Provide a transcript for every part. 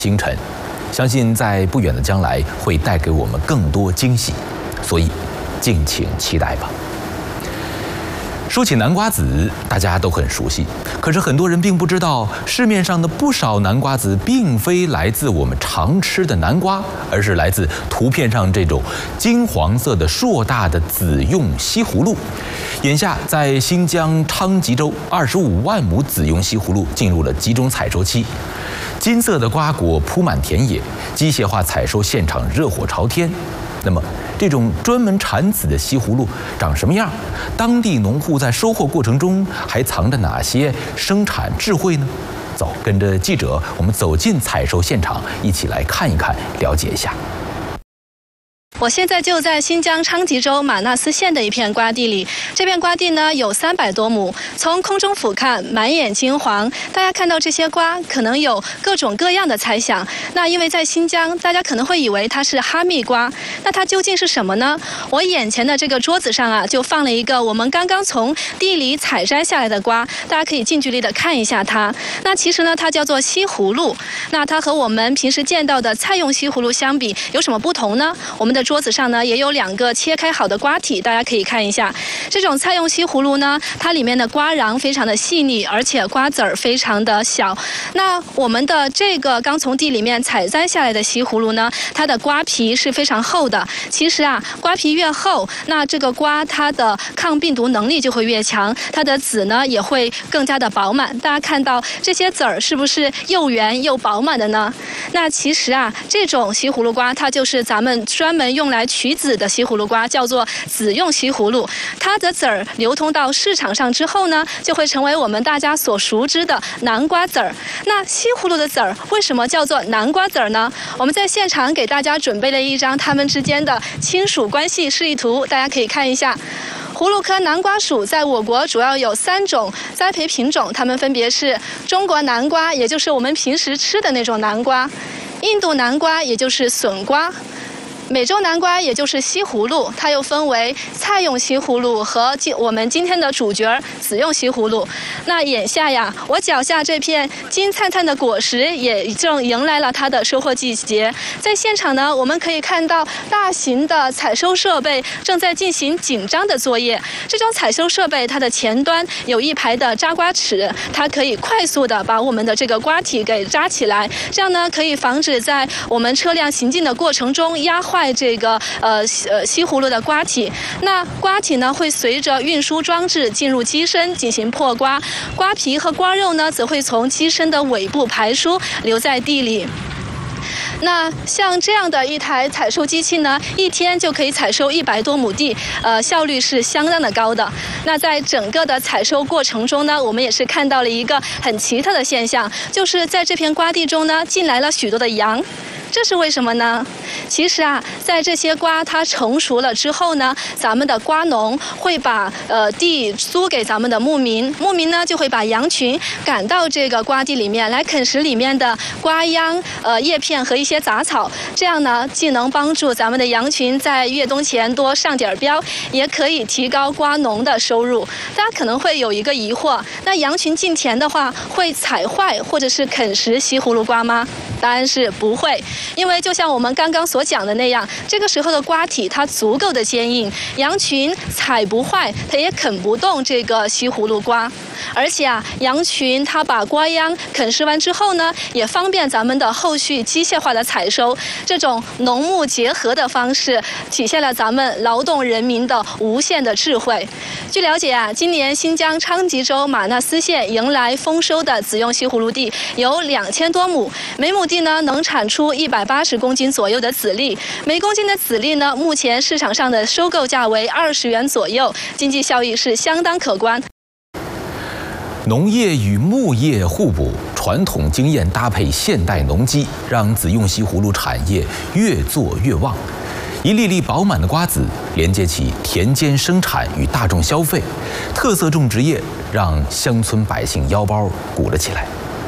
星辰，相信在不远的将来会带给我们更多惊喜，所以敬请期待吧。说起南瓜子，大家都很熟悉，可是很多人并不知道，市面上的不少南瓜子并非来自我们常吃的南瓜，而是来自图片上这种金黄色的硕大的紫用西葫芦。眼下，在新疆昌吉州，25万亩紫用西葫芦进入了集中采收期。金色的瓜果铺满田野，机械化采收现场热火朝天。那么，这种专门产紫的西葫芦长什么样？当地农户在收获过程中还藏着哪些生产智慧呢？走，跟着记者，我们走进采收现场，一起来看一看，了解一下。 我现在就在新疆昌吉州玛纳斯县的一片瓜地里，这片瓜地呢有300多亩，从空中俯瞰，满眼金黄。大家看到这些瓜，可能有各种各样的猜想。那因为在新疆，大家可能会以为它是哈密瓜，那它究竟是什么呢？我眼前的这个桌子上啊，就放了一个我们刚刚从地里采摘下来的瓜，大家可以近距离的看一下它。那其实呢，它叫做西葫芦。那它和我们平时见到的菜用西葫芦相比，有什么不同呢？我们的桌子上呢也有2个切开好的瓜体，大家可以看一下。这种菜用西葫芦呢，它里面的瓜瓤非常的细腻，而且瓜子儿非常的小。那我们的这个刚从地里面采摘下来的西葫芦呢，它的瓜皮是非常厚的。其实啊，瓜皮越厚，那这个瓜它的抗病毒能力就会越强，它的籽呢也会更加的饱满。大家看到这些籽儿是不是又圆又饱满的呢？那其实啊，这种西葫芦瓜它就是咱们专门用来取籽的西葫芦瓜，叫做紫用西葫芦。它的籽儿流通到市场上之后呢，就会成为我们大家所熟知的南瓜籽儿。那西葫芦的籽儿为什么叫做南瓜籽儿呢？我们在现场给大家准备了一张它们之间的亲属关系示意图，大家可以看一下。葫芦科南瓜属在我国主要有3种栽培品种，它们分别是中国南瓜，也就是我们平时吃的那种南瓜；印度南瓜，也就是笋瓜；美洲南瓜，也就是西葫芦，它又分为菜用西葫芦和我们今天的主角紫用西葫芦。那眼下呀，我脚下这片金灿灿的果实也正迎来了它的收获季节。在现场呢，我们可以看到大型的采收设备正在进行紧张的作业。这种采收设备它的前端有一排的扎瓜齿，它可以快速的把我们的这个瓜体给扎起来，这样呢可以防止在我们车辆行进的过程中压坏这个西葫芦的瓜体。那瓜体呢会随着运输装置进入机身进行破瓜，瓜皮和瓜肉呢则会从机身的尾部排出，留在地里。那像这样的一台采收机器呢，一天就可以采收100多亩地，效率是相当的高的。那在整个的采收过程中呢，我们也是看到了一个很奇特的现象，就是在这片瓜地中呢，进来了许多的羊。这是为什么呢？其实啊，在这些瓜它成熟了之后呢，咱们的瓜农会把地租给咱们的牧民，牧民呢就会把羊群赶到这个瓜地里面来啃食里面的瓜秧、叶片和一些杂草。这样呢，既能帮助咱们的羊群在越冬前多上点膘，也可以提高瓜农的收入。大家可能会有一个疑惑，那羊群进田的话，会踩坏或者是啃食西葫芦瓜吗？答案是不会。因为就像我们刚刚所讲的那样，这个时候的瓜体它足够的坚硬，羊群踩不坏，它也啃不动这个西葫芦瓜。而且啊，羊群它把瓜秧啃食完之后呢，也方便咱们的后续机械化的采收。这种农牧结合的方式，体现了咱们劳动人民的无限的智慧。据了解啊，今年新疆昌吉州玛纳斯县迎来丰收的紫用西葫芦地有2000多亩，每亩地呢能产出180公斤左右的籽粒，每公斤的籽粒呢，目前市场上的收购价为20元左右，经济效益是相当可观。 农业与牧业互补，传统经验搭配现代农机，让紫用西葫芦产业越做越旺。一粒粒饱满的瓜子连接起田间生产与大众消费，特色种植业让乡村百姓腰包鼓了起来。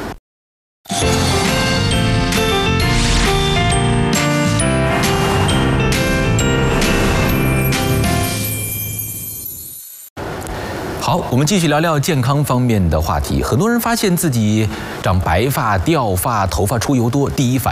好，我们继续聊聊健康方面的话题。很多人发现自己长白发、掉发、头发出油多，第一反